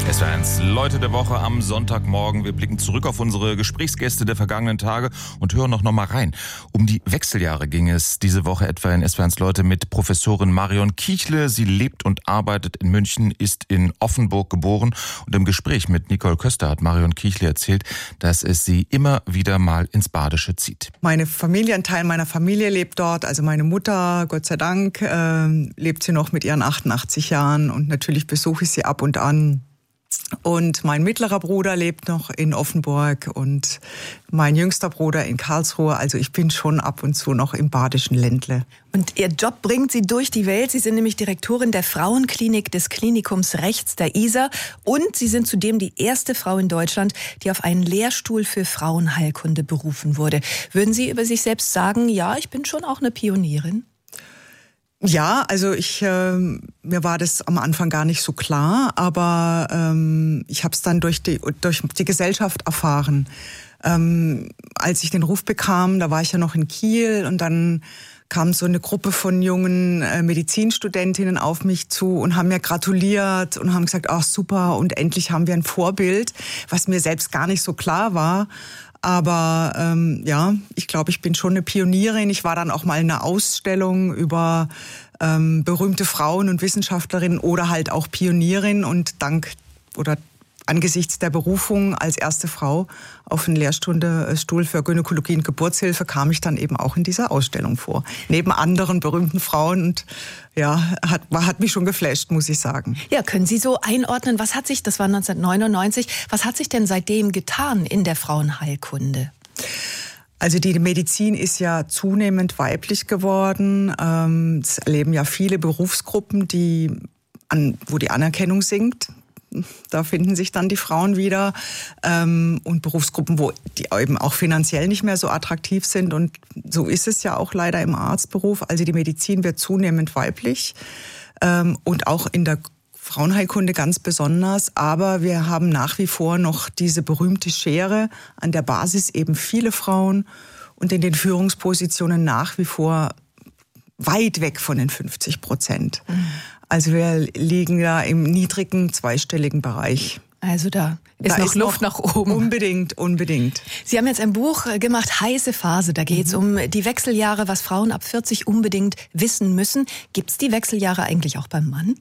SWR1 Leute der Woche am Sonntagmorgen. Wir blicken zurück auf unsere Gesprächsgäste der vergangenen Tage und hören noch mal rein. Um die Wechseljahre ging es diese Woche etwa in SWR1 Leute mit Professorin Marion Kiechle. Sie lebt und arbeitet in München, ist in Offenburg geboren. Und im Gespräch mit Nicole Köster hat Marion Kiechle erzählt, dass es sie immer wieder mal ins Badische zieht. Meine Familie, ein Teil meiner Familie lebt dort. Also meine Mutter, Gott sei Dank, lebt sie noch mit ihren 88 Jahren. Und natürlich besuche ich sie ab und an. Und mein mittlerer Bruder lebt noch in Offenburg und mein jüngster Bruder in Karlsruhe. Also ich bin schon ab und zu noch im badischen Ländle. Und Ihr Job bringt Sie durch die Welt. Sie sind nämlich Direktorin der Frauenklinik des Klinikums Rechts der Isar. Und Sie sind zudem die erste Frau in Deutschland, die auf einen Lehrstuhl für Frauenheilkunde berufen wurde. Würden Sie über sich selbst sagen, ja, ich bin schon auch eine Pionierin? Ja, also mir war das am Anfang gar nicht so klar, aber ich habe es dann durch die Gesellschaft erfahren. Als ich den Ruf bekam, da war ich ja noch in Kiel und dann kam so eine Gruppe von jungen Medizinstudentinnen auf mich zu und haben mir gratuliert und haben gesagt, ach super, und endlich haben wir ein Vorbild, was mir selbst gar nicht so klar war. Aber ja, ich glaube, ich bin schon eine Pionierin. Ich war dann auch mal in einer Ausstellung über berühmte Frauen und Wissenschaftlerinnen oder halt auch Pionierinnen. Und angesichts der Berufung als erste Frau auf einen Lehrstuhl für Gynäkologie und Geburtshilfe kam ich dann eben auch in dieser Ausstellung vor. Neben anderen berühmten Frauen und ja, hat mich schon geflasht, muss ich sagen. Ja, können Sie so einordnen, das war 1999, was hat sich denn seitdem getan in der Frauenheilkunde? Also die Medizin ist ja zunehmend weiblich geworden. Es erleben ja viele Berufsgruppen, wo die Anerkennung sinkt. Da finden sich dann die Frauen wieder und Berufsgruppen, die eben auch finanziell nicht mehr so attraktiv sind. Und so ist es ja auch leider im Arztberuf. Also die Medizin wird zunehmend weiblich und auch in der Frauenheilkunde ganz besonders. Aber wir haben nach wie vor noch diese berühmte Schere, an der Basis eben viele Frauen und in den Führungspositionen nach wie vor weit weg von den 50%. Also wir liegen da im niedrigen, zweistelligen Bereich. Also da ist noch Luft nach oben. Unbedingt. Sie haben jetzt ein Buch gemacht, Heiße Phase. Da geht es um die Wechseljahre, was Frauen ab 40 unbedingt wissen müssen. Gibt es die Wechseljahre eigentlich auch beim Mann?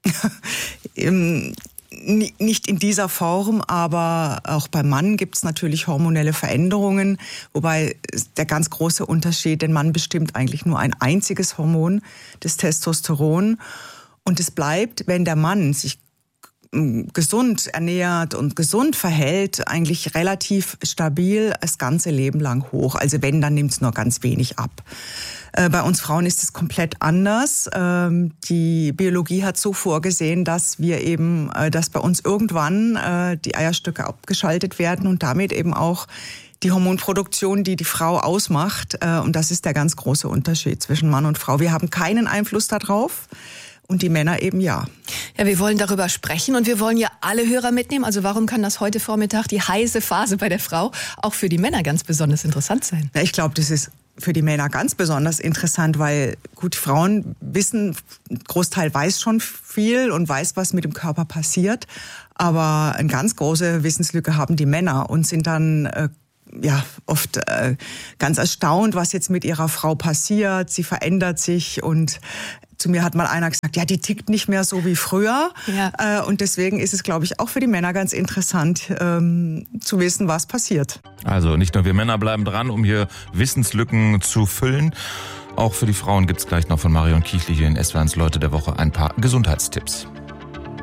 Nicht in dieser Form, aber auch beim Mann gibt es natürlich hormonelle Veränderungen, wobei der ganz große Unterschied, den Mann bestimmt eigentlich nur ein einziges Hormon, das Testosteron. Und es bleibt, wenn der Mann sich gesund ernährt und gesund verhält, eigentlich relativ stabil das ganze Leben lang hoch. Also wenn, dann nimmt es nur ganz wenig ab. Bei uns Frauen ist es komplett anders. Die Biologie hat so vorgesehen, dass dass bei uns irgendwann die Eierstöcke abgeschaltet werden und damit eben auch die Hormonproduktion, die die Frau ausmacht. Und das ist der ganz große Unterschied zwischen Mann und Frau. Wir haben keinen Einfluss darauf. Und die Männer eben ja. Ja, wir wollen darüber sprechen und wir wollen ja alle Hörer mitnehmen. Also warum kann das heute Vormittag, die heiße Phase bei der Frau, auch für die Männer ganz besonders interessant sein? Ich glaube, das ist für die Männer ganz besonders interessant, weil gut, Frauen wissen, ein Großteil weiß schon viel und weiß, was mit dem Körper passiert. Aber eine ganz große Wissenslücke haben die Männer und sind dann oft ganz erstaunt, was jetzt mit ihrer Frau passiert. Sie verändert sich und zu mir hat mal einer gesagt, ja, die tickt nicht mehr so wie früher. Ja. Und deswegen ist es, glaube ich, auch für die Männer ganz interessant zu wissen, was passiert. Also nicht nur wir Männer bleiben dran, um hier Wissenslücken zu füllen. Auch für die Frauen gibt es gleich noch von Marion Kiechle hier in SWR1 Leute der Woche ein paar Gesundheitstipps.